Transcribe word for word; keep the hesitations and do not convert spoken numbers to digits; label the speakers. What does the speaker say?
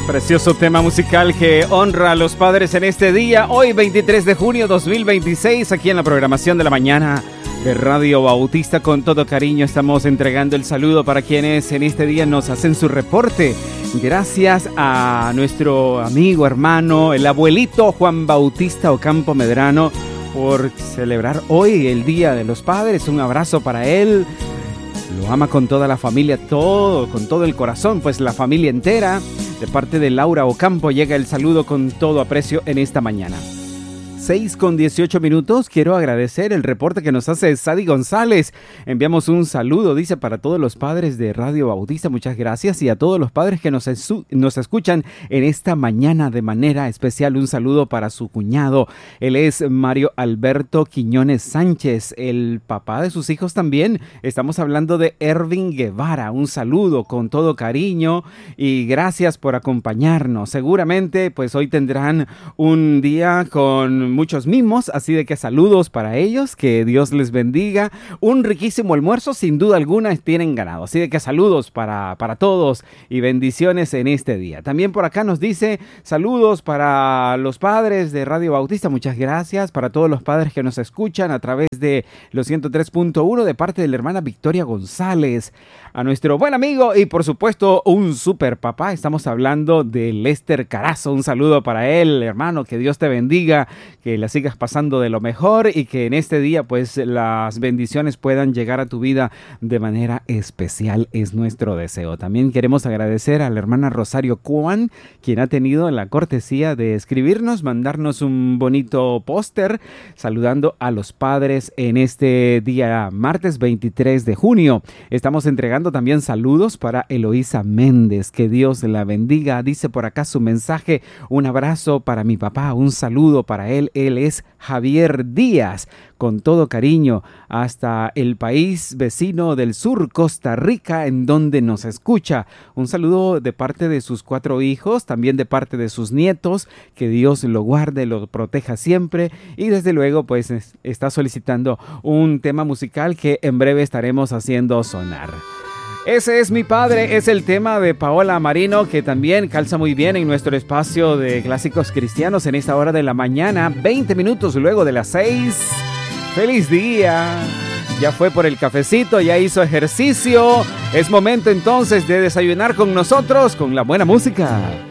Speaker 1: Precioso tema musical que honra a los padres en este día, hoy veintitrés de junio dos mil veintiséis, aquí en la programación de la mañana de Radio Bautista. Con todo cariño estamos entregando el saludo para quienes en este día nos hacen su reporte. Gracias a nuestro amigo, hermano, el abuelito Juan Bautista Ocampo Medrano por celebrar hoy el Día de los Padres. Un abrazo para él. Lo ama con toda la familia, todo, con todo el corazón, pues la familia entera. De parte de Laura Ocampo llega el saludo con todo aprecio en esta mañana. seis con dieciocho minutos, quiero agradecer el reporte que nos hace Sadi González. Enviamos un saludo, dice, para todos los padres de Radio Bautista, muchas gracias, y a todos los padres que nos, esu- nos escuchan en esta mañana de manera especial. Un saludo para su cuñado, él es Mario Alberto Quiñones Sánchez, el papá de sus hijos también. Estamos hablando de Ervin Guevara. Un saludo con todo cariño y gracias por acompañarnos. Seguramente pues hoy tendrán un día con muchos mimos, así de que saludos para ellos, que Dios les bendiga. Un riquísimo almuerzo, sin duda alguna, tienen ganado, así de que saludos para, para todos y bendiciones en este día. También por acá nos dice saludos para los padres de Radio Bautista, muchas gracias, para todos los padres que nos escuchan a través de los ciento tres punto uno de parte de la hermana Victoria González, a nuestro buen amigo y por supuesto un super papá, estamos hablando de Lester Carazo. Un saludo para él, hermano, que Dios te bendiga, que la sigas pasando de lo mejor y que en este día pues las bendiciones puedan llegar a tu vida de manera especial, es nuestro deseo. También queremos agradecer a la hermana Rosario Cuan, quien ha tenido la cortesía de escribirnos, mandarnos un bonito póster saludando a los padres en este día martes veintitrés de junio. Estamos entregando también saludos para Eloísa Méndez, que Dios la bendiga. Dice por acá su mensaje: un abrazo para mi papá, un saludo para él. Él es Javier Díaz, con todo cariño, hasta el país vecino del sur, Costa Rica, en donde nos escucha. Un saludo de parte de sus cuatro hijos, también de parte de sus nietos, que Dios lo guarde, lo proteja siempre, y desde luego pues está solicitando un tema musical que en breve estaremos haciendo sonar. Ese es mi padre, es el tema de Paola Marino, que también calza muy bien en nuestro espacio de clásicos cristianos en esta hora de la mañana, veinte minutos luego de las seis. ¡Feliz día! Ya fue por el cafecito, ya hizo ejercicio. Es momento entonces de desayunar con nosotros, con la buena música.